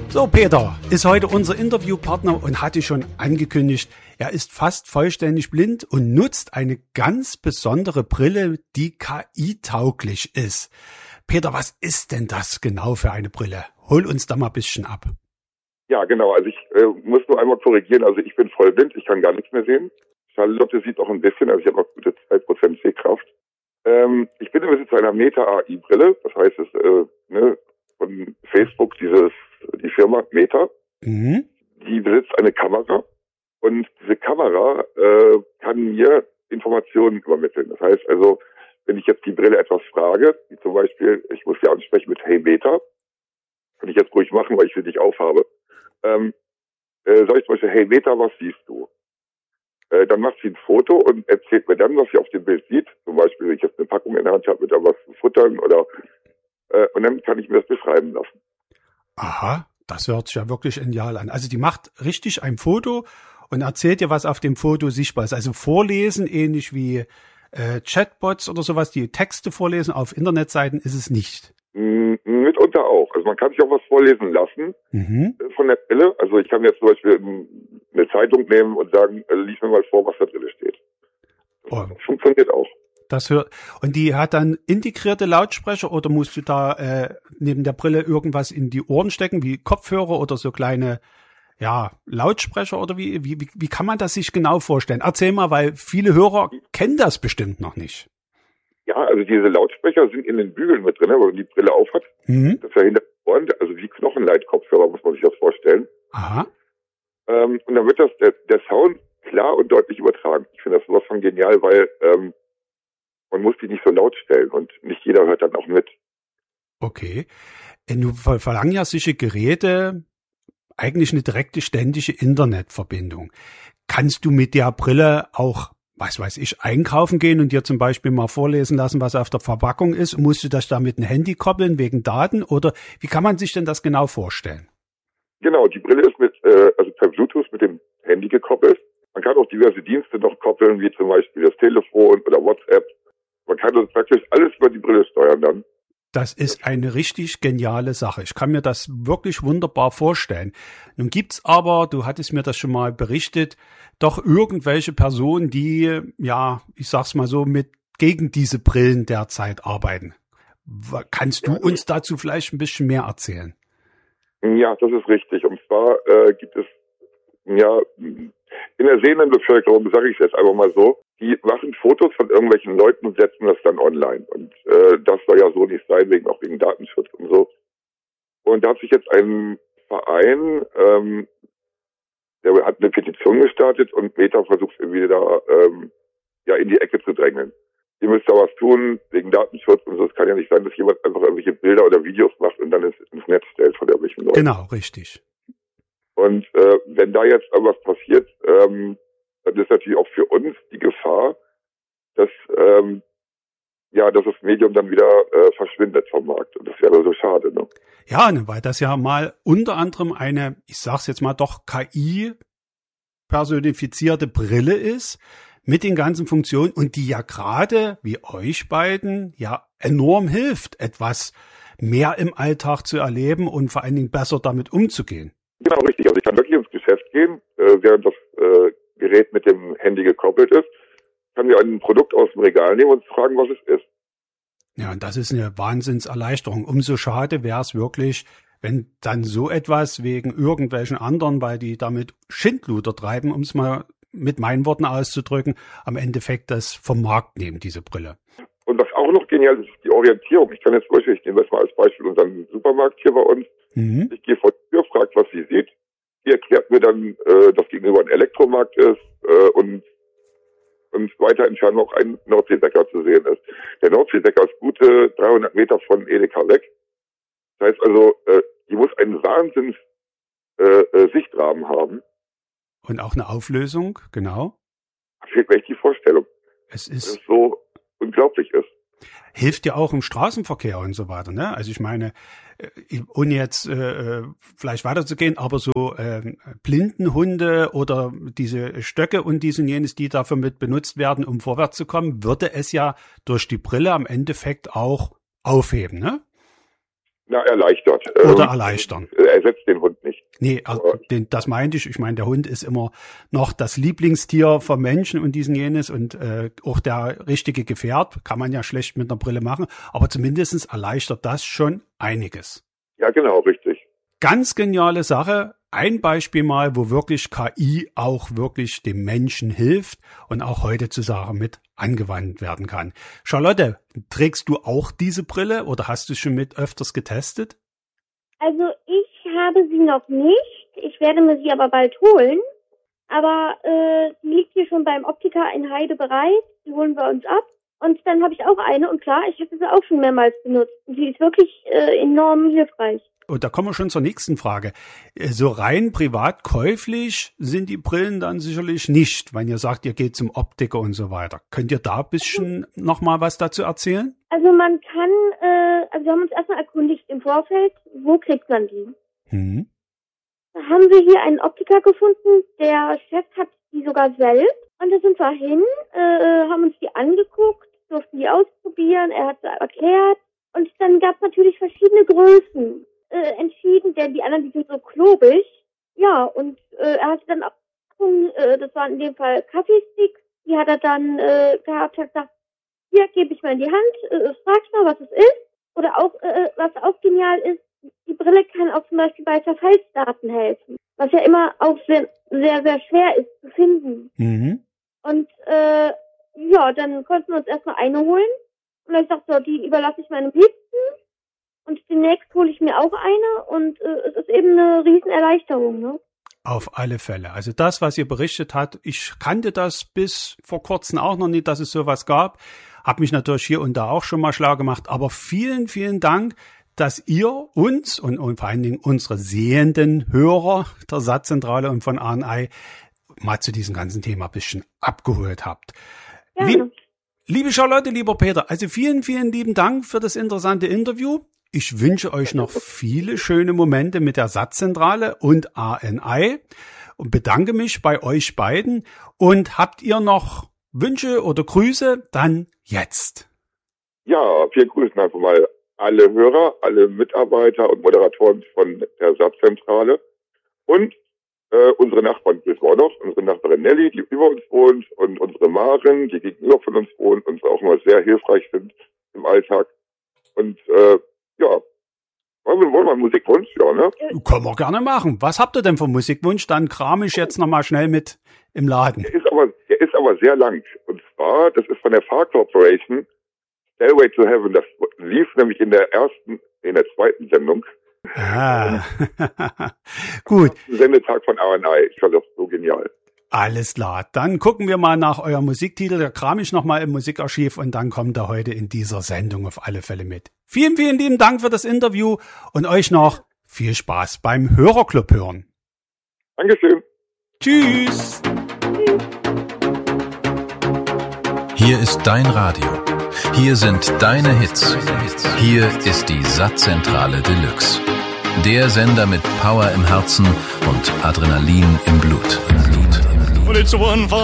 So, Peter ist heute unser Interviewpartner und hatte schon angekündigt, er ist fast vollständig blind und nutzt eine ganz besondere Brille, die KI-tauglich ist. Peter, was ist denn das genau für eine Brille? Hol uns da mal ein bisschen ab. Ja, genau. Also ich muss nur einmal korrigieren. Also ich bin vollblind, ich kann gar nichts mehr sehen. Charlotte sieht noch ein bisschen, also ich habe noch gute 2% Sehkraft. Ich bin im Besitz einer Meta-AI-Brille, das heißt, es von Facebook, die Firma Meta, die besitzt eine Kamera und diese Kamera kann mir Informationen übermitteln. Das heißt also, wenn ich jetzt die Brille etwas frage, wie zum Beispiel, ich muss sie ansprechen mit Hey Meta, kann ich jetzt ruhig machen, weil ich sie nicht aufhabe, sage ich zum Beispiel, Hey Meta, was siehst du? Dann macht sie ein Foto und erzählt mir dann, was sie auf dem Bild sieht. Zum Beispiel, wenn ich jetzt eine Packung in der Hand habe mit etwas zu futtern oder und dann kann ich mir das beschreiben lassen. Aha, das hört sich ja wirklich genial an. Also die macht richtig ein Foto und erzählt dir, was auf dem Foto sichtbar ist. Also vorlesen, ähnlich wie Chatbots oder sowas, die Texte vorlesen auf Internetseiten, ist es nicht. Mitunter auch. Also man kann sich auch was vorlesen lassen von der Brille. Also ich kann jetzt zum Beispiel eine Zeitung nehmen und sagen, lies mir mal vor, was da drin steht. Das funktioniert auch. Und die hat dann integrierte Lautsprecher oder musst du da neben der Brille irgendwas in die Ohren stecken, wie Kopfhörer oder so kleine Lautsprecher oder wie kann man das sich genau vorstellen? Erzähl mal, weil viele Hörer kennen das bestimmt noch nicht. Ja, also diese Lautsprecher sind in den Bügeln mit drin, wenn man die Brille aufhat. Das ist ja hinter den Ohren, also wie Knochenleitkopfhörer muss man sich das vorstellen. Aha. Und dann wird der Sound klar und deutlich übertragen. Ich finde das sowas von genial, weil man muss die nicht so laut stellen und nicht jeder hört dann auch mit. Okay. Nun verlangen ja solche Geräte eigentlich eine direkte, ständige Internetverbindung. Kannst du mit der Brille auch, was weiß ich, einkaufen gehen und dir zum Beispiel mal vorlesen lassen, was auf der Verpackung ist? Musst du das da mit einem Handy koppeln wegen Daten? Oder wie kann man sich denn das genau vorstellen? Genau, die Brille ist also per Bluetooth mit dem Handy gekoppelt. Man kann auch diverse Dienste noch koppeln, wie zum Beispiel das Telefon oder WhatsApp. Man kann also praktisch alles über die Brille steuern dann. Das ist eine richtig geniale Sache. Ich kann mir das wirklich wunderbar vorstellen. Nun gibt's aber, du hattest mir das schon mal berichtet, doch irgendwelche Personen, die, ich sag's mal so, gegen diese Brillen derzeit arbeiten. Kannst du uns dazu vielleicht ein bisschen mehr erzählen? Ja, das ist richtig. Und zwar gibt es, in der sehenden Bevölkerung, sage ich es jetzt einfach mal so, die machen Fotos von irgendwelchen Leuten und setzen das dann online. Und das soll ja so nicht sein, wegen Datenschutz und so. Und da hat sich jetzt ein Verein, der hat eine Petition gestartet und Meta versucht irgendwie da in die Ecke zu drängen. Ihr müsst da was tun, wegen Datenschutz und so. Es kann ja nicht sein, dass jemand einfach irgendwelche Bilder oder Videos macht und dann ins Netz stellt von irgendwelchen Leuten. Genau, richtig. Und wenn da jetzt irgendwas passiert, dann ist natürlich auch für uns die Gefahr, dass das Medium dann wieder verschwindet vom Markt. Und das wäre so schade, ne? Ja, weil das ja mal unter anderem eine, ich sag's jetzt mal doch, KI-personifizierte Brille ist mit den ganzen Funktionen und die ja gerade, wie euch beiden, ja enorm hilft, etwas mehr im Alltag zu erleben und vor allen Dingen besser damit umzugehen. Genau, richtig. Also ich kann wirklich ins Geschäft gehen, während das Gerät mit dem Handy gekoppelt ist, kann mir ein Produkt aus dem Regal nehmen und fragen, was es ist. Ja, und das ist eine Wahnsinnserleichterung. Umso schade wäre es wirklich, wenn dann so etwas wegen irgendwelchen anderen, weil die damit Schindluder treiben, um es mal mit meinen Worten auszudrücken, am Endeffekt das vom Markt nehmen, diese Brille. Und was auch noch genial ist, ist die Orientierung. Ich kann jetzt zum Beispiel, ich nehme das mal als Beispiel unseren Supermarkt hier bei uns. Ich gehe vor die Tür, frage, was sie sieht. Die erklärt mir dann, dass gegenüber ein Elektromarkt ist und weiter entfernt noch ein Nordseebäcker zu sehen ist. Der Nordseebäcker ist gute 300 Meter von Edeka weg. Das heißt also, die muss einen Wahnsinns Sichtrahmen haben. Und auch eine Auflösung, genau. Da fehlt mir echt die Vorstellung. Es ist dass es so unglaublich ist. Hilft ja auch im Straßenverkehr und so weiter, ne? Also ich meine, ohne jetzt vielleicht weiterzugehen, aber so Blindenhunde oder diese Stöcke und dies und jenes, die dafür mit benutzt werden, um vorwärts zu kommen, würde es ja durch die Brille am Endeffekt auch aufheben, ne? Na, erleichtert. Oder erleichtern. Ersetzt den Hund nicht. Nee, das meinte ich. Ich meine, der Hund ist immer noch das Lieblingstier vom Menschen und diesen jenes und auch der richtige Gefährt kann man ja schlecht mit einer Brille machen, aber zumindestens erleichtert das schon einiges. Ja, genau, richtig. Ganz geniale Sache. Ein Beispiel mal, wo wirklich KI auch wirklich dem Menschen hilft und auch heute zu Sachen mit angewandt werden kann. Charlotte, trägst du auch diese Brille oder hast du schon mit öfters getestet? Also ich habe sie noch nicht. Ich werde mir sie aber bald holen. Aber die liegt hier schon beim Optiker in Heide bereit. Die holen wir uns ab. Und dann habe ich auch eine. Und klar, ich habe sie auch schon mehrmals benutzt. Und die ist wirklich enorm hilfreich. Und da kommen wir schon zur nächsten Frage. So rein privat käuflich sind die Brillen dann sicherlich nicht, wenn ihr sagt, ihr geht zum Optiker und so weiter. Könnt ihr da ein bisschen noch mal was dazu erzählen? Also man kann, also wir haben uns erstmal erkundigt im Vorfeld, wo kriegt man die? Da haben wir hier einen Optiker gefunden, der Chef hat die sogar selbst. Und da sind wir hin, haben uns die angeguckt, durften die ausprobieren, er hat es erklärt. Und dann gab es natürlich verschiedene Größen. Entschieden, denn die anderen, die sind so klobig. Ja, und er hatte dann auch, das waren in dem Fall Kaffeesticks, die hat er dann gehabt, hat gesagt, hier gebe ich mal in die Hand, fragst mal, was es ist. Oder auch, was auch genial ist, die Brille kann auch zum Beispiel bei Zerfallsdaten helfen, was ja immer auch sehr, sehr, sehr schwer ist zu finden. Und ja, dann konnten wir uns erstmal eine holen. Und dann ich dachte, so, die überlasse ich meinem Liebsten. Und demnächst hole ich mir auch eine und es ist eben eine Riesenerleichterung, ne? Auf alle Fälle. Also das, was ihr berichtet habt, ich kannte das bis vor kurzem auch noch nicht, dass es sowas gab. Hab mich natürlich hier und da auch schon mal schlau gemacht. Aber vielen, vielen Dank, dass ihr uns und vor allen Dingen unsere sehenden Hörer der Satzzentrale und von A&I mal zu diesem ganzen Thema ein bisschen abgeholt habt. Liebe Charlotte, lieber Peter, also vielen, vielen lieben Dank für das interessante Interview. Ich wünsche euch noch viele schöne Momente mit der Satzzentrale und A&I und bedanke mich bei euch beiden. Und habt ihr noch Wünsche oder Grüße? Dann jetzt. Ja, wir grüßen einfach mal alle Hörer, alle Mitarbeiter und Moderatoren von der Satzzentrale und unsere Nachbarn grüßen wir auch noch. Unsere Nachbarin Nelly, die über uns wohnt, und unsere Maren, die gegenüber von uns wohnt und auch immer sehr hilfreich sind im Alltag. Und ja, wollen wir einen Musikwunsch? Ja, ne? Können wir gerne machen. Was habt ihr denn für einen Musikwunsch? Dann kram ich jetzt nochmal schnell mit im Laden. Der ist aber sehr lang. Und zwar, das ist von der Far Corporation, Stairway to Heaven. Das lief nämlich in der zweiten Sendung. Ah, gut. Sendetag von A&I. Ich fand das so genial. Alles klar. Dann gucken wir mal nach eurem Musiktitel. Da kram ich nochmal im Musikarchiv und dann kommt er heute in dieser Sendung auf alle Fälle mit. Vielen, vielen lieben Dank für das Interview und euch noch viel Spaß beim Hörerclub hören. Dankeschön. Tschüss. Hier ist dein Radio. Hier sind deine Hits. Hier ist die Satzzentrale Deluxe. Der Sender mit Power im Herzen und Adrenalin im Blut.